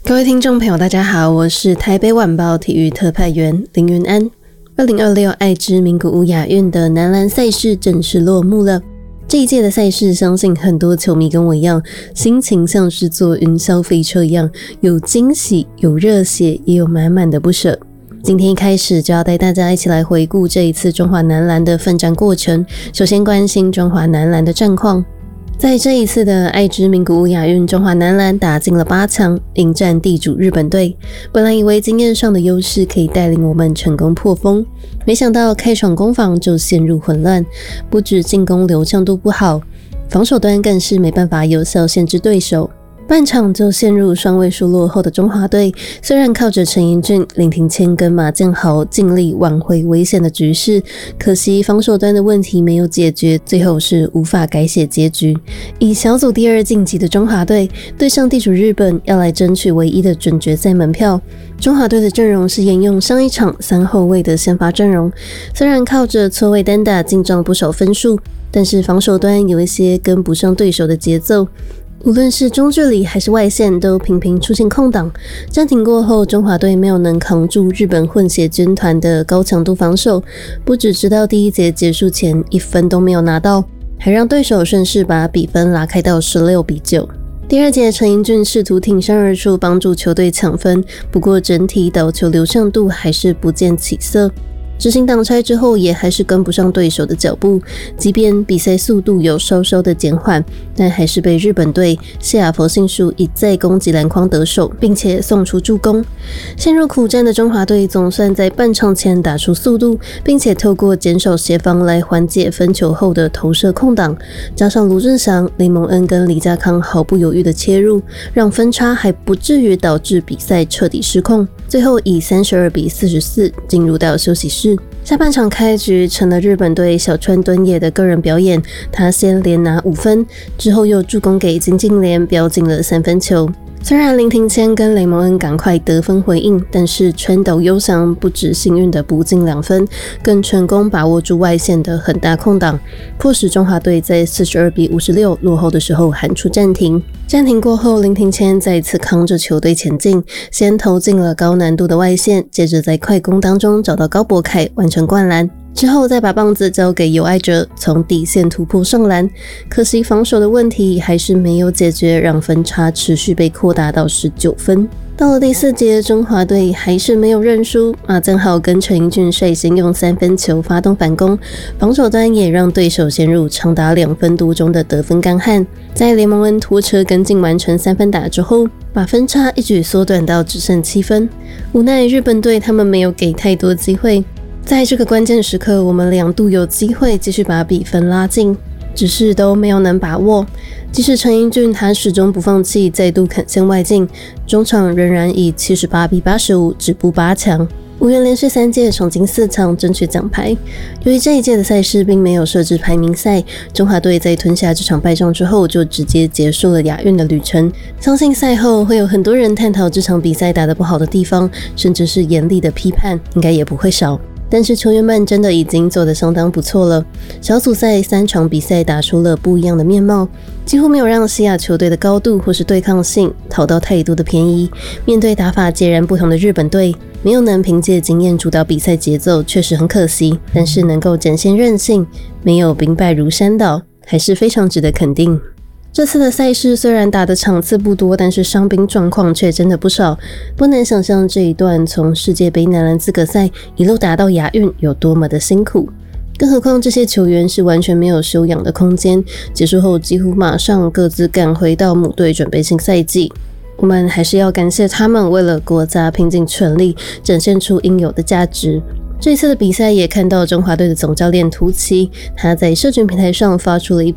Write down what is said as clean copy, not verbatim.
各位听众朋友大家好，我是台北晚报体育特派员林云安。2026爱知名古屋亚运的男篮赛事正式落幕了。这一届的赛事，相信很多球迷跟我一样，心情像是坐云霄飞车一样，有惊喜，有热血，也有满满的不舍。今天一开始就要带大家一起来回顾这一次中华男篮的奋战过程。首先关心中华男篮的战况。在这一次的爱知名古屋亚运，中华男篮打进了8强，迎战地主日本队。本来以为经验上的优势可以带领我们成功破风，没想到开场攻防就陷入混乱，不止进攻流畅度不好，防守端更是没办法有效限制对手。半场就陷入双位数落后的中华队，虽然靠着陈盈骏、林庭谦跟马建豪尽力挽回危险的局势，可惜防守端的问题没有解决，最后是无法改写结局。以小组第2晋级的中华队对上地主日本，要来争取唯一的准决赛门票。中华队的阵容是沿用上一场3后卫的先发阵容，虽然靠着错位单打进账了不少分数，但是防守端有一些跟不上对手的节奏。无论是中距离还是外线都频频出现空档，暂停过后中华队没有能扛住日本混血军团的高强度防守，不只直到第一节结束前1分都没有拿到，还让对手顺势把比分拉开到16-9。第2节陈盈骏试图挺身而出帮助球队抢分，不过整体导球流畅度还是不见起色。执行挡拆之后也还是跟不上对手的脚步，即便比赛速度有稍稍的减缓，但还是被日本队谢亚佛信树一再攻击篮筐得手，并且送出助攻。陷入苦战的中华队总算在半场前打出速度，并且透过减少协防来缓解分球后的投射空档，加上卢正祥、林蒙恩跟李家康毫不犹豫的切入，让分差还不至于导致比赛彻底失控，最后以32-44进入到休息室。下半场开局成了日本队小川敦也的个人表演，他先连拿5分，之后又助攻给金敬廉飙进了3分球。虽然林庭谦跟雷蒙恩赶快得分回应，但是川岛优翔不只幸运的补进2分，更成功把握住外线的很大空档，迫使中华队在42-56落后的时候喊出暂停。暂停过后，林庭谦再次扛着球队前进，先投进了高难度的外线，接着在快攻当中找到高博凯完成灌篮，之后再把棒子交给尤爱哲，从底线突破上篮，可惜防守的问题还是没有解决，让分差持续被扩大到19分。到了第4节，中华队还是没有认输，马正浩跟陈盈骏率先用3分球发动反攻，防守端也让对手陷入长达2分多钟的得分干旱。在雷蒙恩拖车跟进完成3分打之后，把分差一举缩短到只剩7分。无奈日本队他们没有给太多机会，在这个关键时刻，我们2度有机会继续把比分拉近，只是都没有能把握。即使陈盈骏他始终不放弃，再度砍线外境，中场仍然以78-85止步8强。无缘连续3届闯进4强争取奖牌。由于这一届的赛事并没有设置排名赛，中华队在吞下这场败仗之后，就直接结束了亚运的旅程。相信赛后会有很多人探讨这场比赛打得不好的地方，甚至是严厉的批判，应该也不会少。但是球员们真的已经做得相当不错了。小组赛3场比赛打出了不一样的面貌，几乎没有让西亚球队的高度或是对抗性讨到太多的便宜。面对打法截然不同的日本队，没有能凭借经验主导比赛节奏，确实很可惜。但是能够展现韧性，没有兵败如山倒，还是非常值得肯定。这次的赛事虽然打的场次不多，但是伤兵状况却真的不少。不难想象这一段从世界杯男篮资格赛一路打到亚运有多么的辛苦。更何况这些球员是完全没有休养的空间，结束后几乎马上各自赶回到母队准备新赛季。我们还是要感谢他们为了国家拼尽全力，展现出应有的价值。这次的比赛也看到中华队的总教练涂琪，他在社群平台上发出了一